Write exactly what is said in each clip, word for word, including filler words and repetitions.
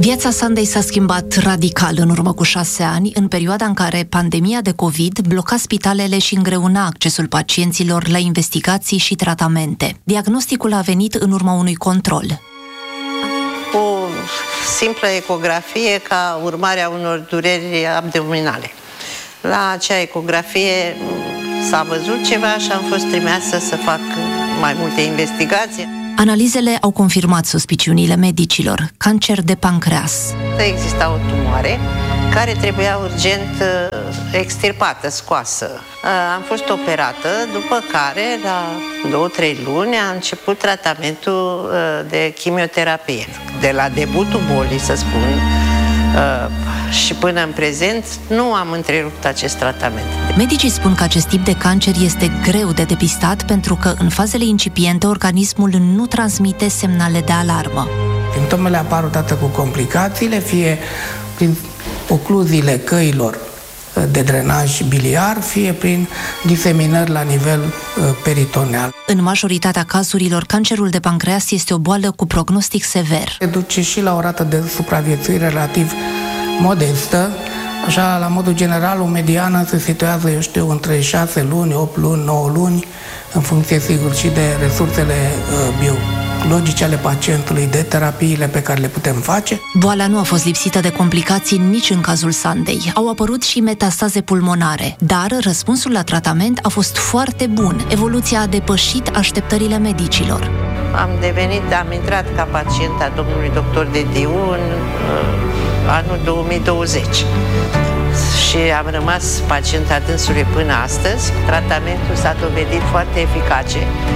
Viața Sandei s-a schimbat radical în urmă cu șase ani, în perioada în care pandemia de COVID bloca spitalele și îngreuna accesul pacienților la investigații și tratamente. Diagnosticul a venit în urma unui control. O simplă ecografie ca urmare a unor dureri abdominale. La acea ecografie s-a văzut ceva și am fost trimisă să fac mai multe investigații. Analizele au confirmat suspiciunile medicilor, cancer de pancreas. Exista o tumoare care trebuia urgent extirpată, scoasă. Am fost operată, după care, la două, trei luni, a început tratamentul de chimioterapie. De la debutul bolii, să spun, și până în prezent, nu am întrerupt acest tratament. Medicii spun că acest tip de cancer este greu de depistat pentru că în fazele incipiente organismul nu transmite semnale de alarmă. Simptomele apar odată cu complicațiile, fie prin ocluziile căilor de drenaj biliar, fie prin diseminări la nivel uh, peritoneal. În majoritatea cazurilor, cancerul de pancreas este o boală cu prognostic sever. Se duce și la o rată de supraviețuire relativ modestă. Așa, la modul general, o mediană se situează, eu știu, între șase luni, opt luni, nouă luni, în funcție, sigur, și de resursele uh, biologice ale pacientului, de terapiile pe care le putem face. Boala nu a fost lipsită de complicații nici în cazul Sandei. Au apărut și metastaze pulmonare, dar răspunsul la tratament a fost foarte bun. Evoluția a depășit așteptările medicilor. Am devenit, am intrat ca pacient a domnului doctor Dediu în uh, anul două mii douăzeci. Și am rămas pacient a dânsului până astăzi. Tratamentul s-a dovedit foarte eficace,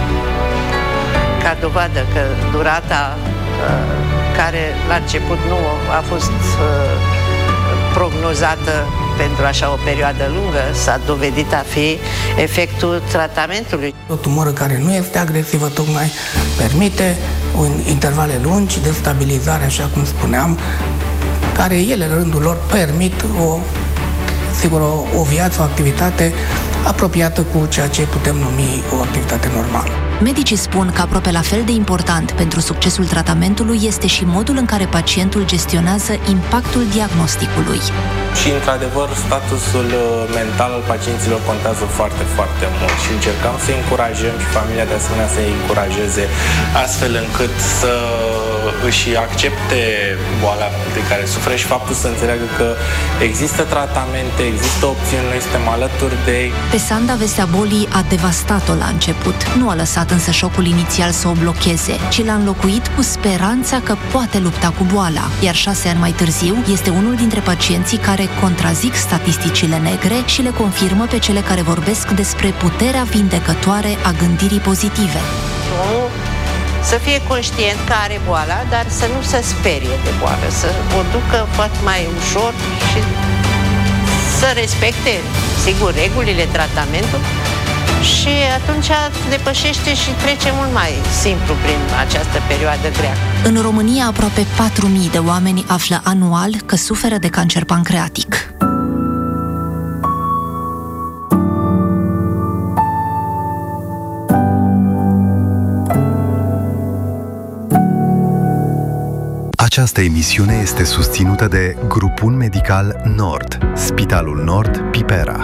ca dovadă că durata uh, care la început nu a fost uh, prognozată pentru așa o perioadă lungă, s-a dovedit a fi efectul tratamentului. O tumoră care nu este agresivă tocmai permite în intervale lungi de stabilizare, așa cum spuneam, care ele, în rândul lor, permit o, sigur, o, o viață, o activitate apropiată cu ceea ce putem numi o activitate normală. Medicii spun că aproape la fel de important pentru succesul tratamentului este și modul în care pacientul gestionează impactul diagnosticului. Și, într-adevăr, statusul mental al pacienților contează foarte, foarte mult și încercăm să încurajăm și familia de asemenea să îi încurajeze astfel încât să își accepte boala de care suferă și faptul să înțeleagă că există tratamente, există opțiuni, noi suntem alături de ei. Pe Sanda, vestea bolii a devastat-o la început. Nu a lăsat însă șocul inițial să o blocheze, ci l-a înlocuit cu speranța că poate lupta cu boala. Iar șase ani mai târziu, este unul dintre pacienții care contrazic statisticile negre și le confirmă pe cele care vorbesc despre puterea vindecătoare a gândirii pozitive. Omul să fie conștient că are boala, dar să nu se sperie de boală, să o ducă foarte mai ușor și să respecte, sigur, regulile tratamentului și atunci depășește și trece mult mai simplu prin această perioadă grea. În România, aproape patru mii de oameni află anual că suferă de cancer pancreatic. Această emisiune este susținută de Grupul Medical Nord, Spitalul Nord Pipera.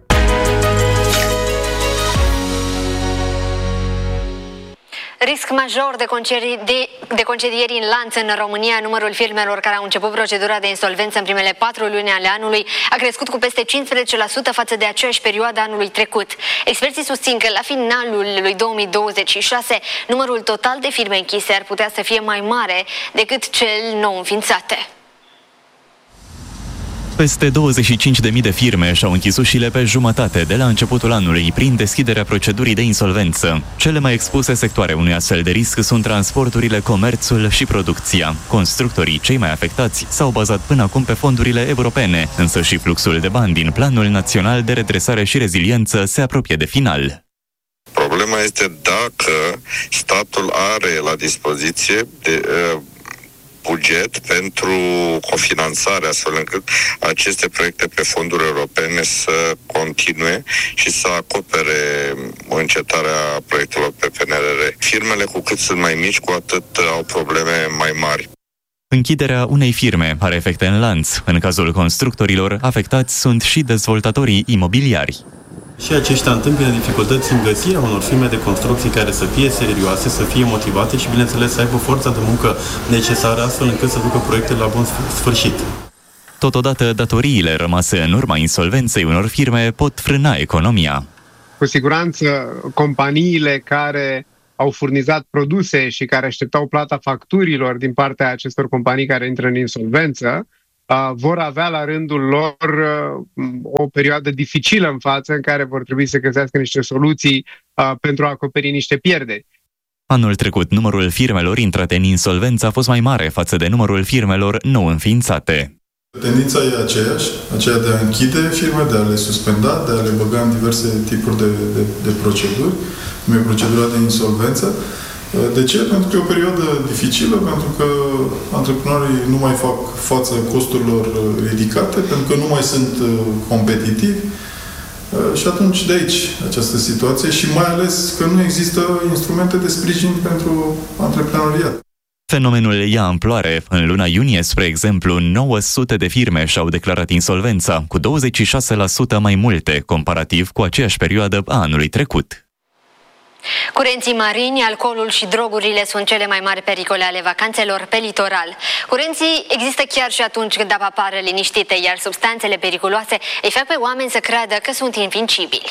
Risc major de, concedi- de, de concedieri în lanț în România. Numărul firmelor care au început procedura de insolvență în primele patru luni ale anului a crescut cu peste cincisprezece la sută față de aceeași perioadă anului trecut. Experții susțin că la finalul lui două mii douăzeci și șase numărul total de firme închise ar putea să fie mai mare decât cel nou înființate. Peste douăzeci și cinci de mii de firme și-au închis ușile pe jumătate de la începutul anului prin deschiderea procedurii de insolvență. Cele mai expuse sectoare unui astfel de risc sunt transporturile, comerțul și producția. Constructorii, cei mai afectați, s-au bazat până acum pe fondurile europene, însă și fluxul de bani din Planul Național de Redresare și Reziliență se apropie de final. Problema este dacă statul are la dispoziție de, uh, buget pentru cofinanțare, astfel încât aceste proiecte pe fonduri europene să continue și să acopere încetarea proiectelor pe P N R R. Firmele, cu cât sunt mai mici, cu atât au probleme mai mari. Închiderea unei firme are efecte în lanț. În cazul constructorilor, afectați sunt și dezvoltatorii imobiliari. Și aceștia întâmpină dificultăți în găsirea unor firme de construcții care să fie serioase, să fie motivate și, bineînțeles, să aibă forța de muncă necesară astfel încât să ducă proiectele la bun sfârșit. Totodată, datoriile rămase în urma insolvenței unor firme pot frâna economia. Cu siguranță, companiile care au furnizat produse și care așteptau plata facturilor din partea acestor companii care intră în insolvență, vor avea la rândul lor o perioadă dificilă în față în care vor trebui să găsească niște soluții pentru a acoperi niște pierderi. Anul trecut, numărul firmelor intrate în insolvență a fost mai mare față de numărul firmelor nou înființate. Tendința e aceeași, aceea de a închide firme, de a le suspenda, de a le băga în diverse tipuri de, de, de proceduri, cum e procedura de insolvență. De ce? Pentru că e o perioadă dificilă, pentru că antreprenorii nu mai fac față costurilor ridicate, pentru că nu mai sunt competitivi. Și atunci de aici această situație și mai ales că nu există instrumente de sprijin pentru antreprenoriat. Fenomenul ia amploare. În luna iunie, spre exemplu, nouă sute de firme și-au declarat insolvența, cu douăzeci și șase la sută mai multe, comparativ cu aceeași perioadă a anului trecut. Curenții marini, alcoolul și drogurile sunt cele mai mari pericole ale vacanțelor pe litoral. Curenții există chiar și atunci când apa pare liniștite, iar substanțele periculoase îi fac pe oameni să creadă că sunt invincibili.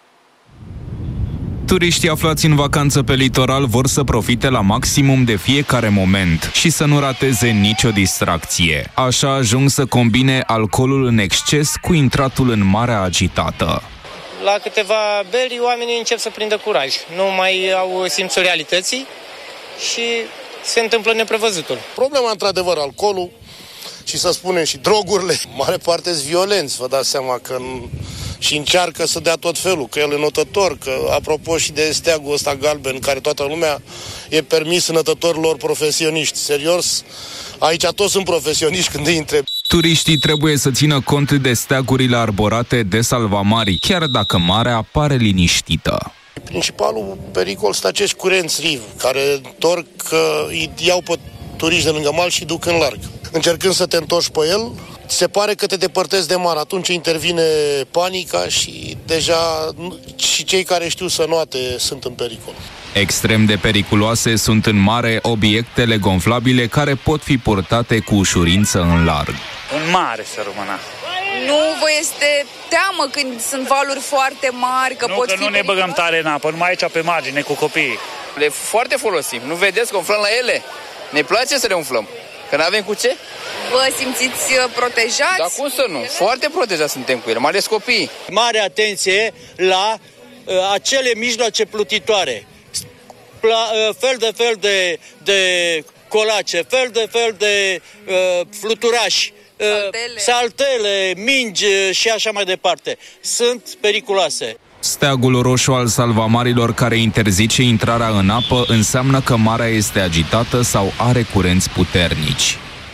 Turiștii aflați în vacanță pe litoral vor să profite la maximum de fiecare moment și să nu rateze nicio distracție. Așa ajung să combine alcoolul în exces cu intratul în marea agitată. La câteva beri, oamenii încep să prindă curaj. Nu mai au simțul realității și se întâmplă neprevăzutul. Problema, într-adevăr, alcoolul și, să spunem, și drogurile. Mare parte sunt violenți, vă dați seama că și încearcă să dea tot felul, că el e notător, că apropo și de steagul ăsta galben, care toată lumea e permis notătorilor profesioniști. Serios, aici toți sunt profesioniști când îi întreb. Turiștii trebuie să țină cont de steagurile arborate de salvamari, chiar dacă marea pare liniștită. Principalul pericol sunt acești curenți riv, care întorc, îi iau pe turiști de lângă mal și duc în larg. Încercând să te întorci pe el, se pare că te depărtezi de mare. Atunci intervine panica și deja și cei care știu să noate sunt în pericol. Extrem de periculoase sunt în mare obiectele gonflabile care pot fi purtate cu ușurință în larg. În mare să rămână. Nu vă este teamă când sunt valuri foarte mari, că nu, pot că fi nu ne băgăm tare în apă, numai aici pe margine cu copiii. Le foarte folosim. Nu vedeți că umflăm la ele? Ne place să le umflăm. Că n-avem cu ce? Vă simțiți protejați? Dar cum să nu? Foarte protejați suntem cu ele, mai ales copiii. Mare atenție la uh, acele mijloace plutitoare. Pla, uh, fel de fel de, de colace, fel de fel de uh, fluturași, uh, saltele. saltele, mingi și așa mai departe. Sunt periculoase. Steagul roșu al salvamarilor care interzice intrarea în apă înseamnă că marea este agitată sau are curenți puternici.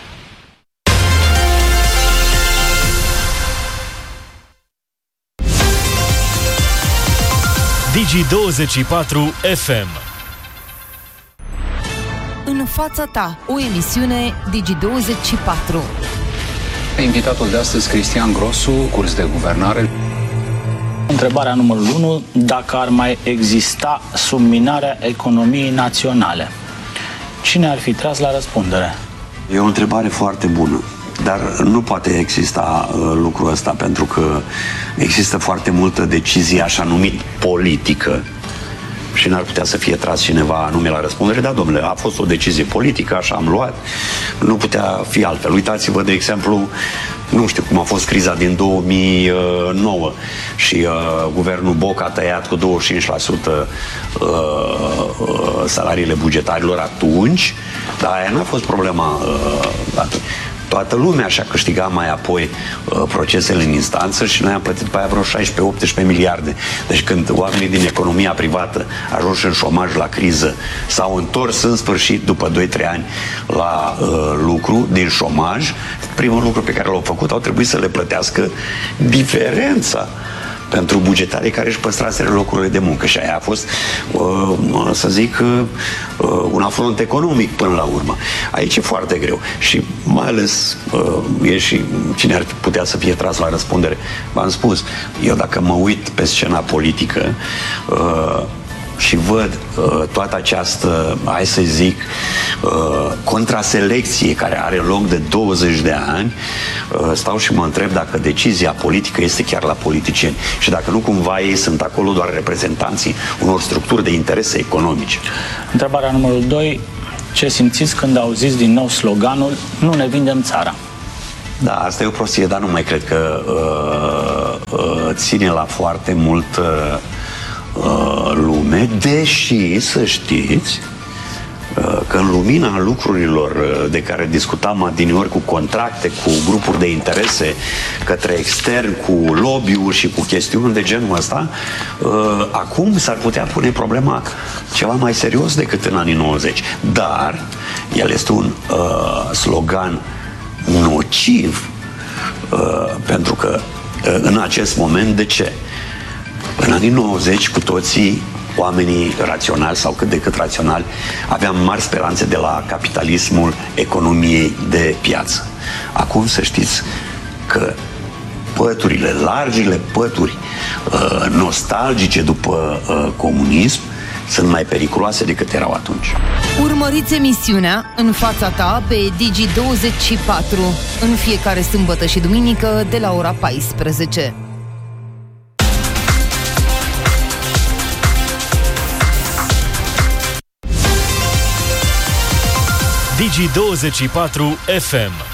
Digi douăzeci și patru F M. În fața ta, o emisiune Digi douăzeci și patru. Invitatul de astăzi, Cristian Grosu, curs de guvernare. Întrebarea numărul unu, dacă ar mai exista subminarea economiei naționale, cine ar fi tras la răspundere? E o întrebare foarte bună, dar nu poate exista uh, lucrul ăsta, pentru că există foarte multă decizie, așa numit, politică, și n-ar putea să fie tras cineva anume la răspundere. Da, domnule, a fost o decizie politică, așa am luat, nu putea fi altfel. Uitați-vă, de exemplu, nu știu cum a fost criza din două mii nouă și uh, guvernul Boc a tăiat cu douăzeci și cinci la sută uh, uh, salariile bugetarilor atunci, dar aia n-a fost problema uh, atunci. Toată lumea și-a câștigat mai apoi uh, procesele în instanță și noi am plătit pe aia vreo șaisprezece optsprezece miliarde. Deci când oamenii din economia privată ajunși în șomaj la criză s-au întors în sfârșit după doi trei ani la uh, lucru din șomaj, primul lucru pe care l-au făcut au trebuit să le plătească diferența. pentru bugetarii care își păstraseră locurile de muncă și aia a fost, uh, să zic, uh, un afront economic până la urmă. Aici e foarte greu și mai ales uh, e și cine ar putea să fie tras la răspundere. V-am spus, eu dacă mă uit pe scena politică uh, și văd uh, toată această, hai să zic, uh, contraselecție care are loc de douăzeci de ani, uh, stau și mă întreb dacă decizia politică este chiar la politicieni și dacă nu cumva ei sunt acolo doar reprezentanții unor structuri de interese economice. Întrebarea numărul doi. Ce simțiți când auziți din nou sloganul "Nu ne vindem țara"? Da, asta e o prostie, dar nu mai cred că uh, uh, ține la foarte mult uh, lume, deși să știți uh, că în lumina lucrurilor de care discutam adineori, cu contracte, cu grupuri de interese către extern, cu lobby-uri și cu chestiuni de genul ăsta, uh, acum s-ar putea pune problema ceva mai serios decât în anii nouăzeci. Dar el este un uh, slogan nociv uh, pentru că uh, în acest moment, de ce? În anii nouăzeci, cu toții, oamenii raționali sau cât de cât raționali, aveam mari speranțe de la capitalismul economiei de piață. Acum să știți că păturile, largile pături uh, nostalgice după uh, comunism sunt mai periculoase decât erau atunci. Urmăriți emisiunea În fața ta pe Digi douăzeci și patru în fiecare sâmbătă și duminică de la ora paisprezece. Digi douăzeci și patru F M.